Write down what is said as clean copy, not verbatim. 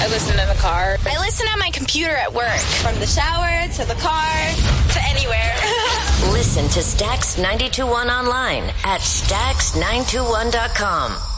listen in the car. I listen on my computer at work. From the shower to the car to anywhere. Listen to Stax 92.1 online at Stax921.com.